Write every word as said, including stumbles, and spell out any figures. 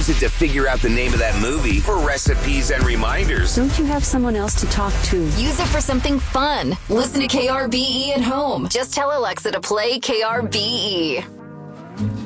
use it to figure out the name of that movie for recipes and reminders. Don't you have someone else to talk to? Use it for something fun. Listen to K R B E at home. Just tell Alexa to play K R B E.